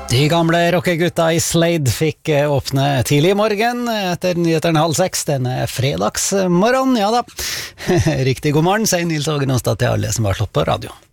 De gamle rockegutta I Slade fikk åpne tidlig I morgen etter nyheterne 5:30 denne fredagsmorgen, ja da. Riktig god morgen, sier Nils Åge Nåstad til alle som har slått på radio.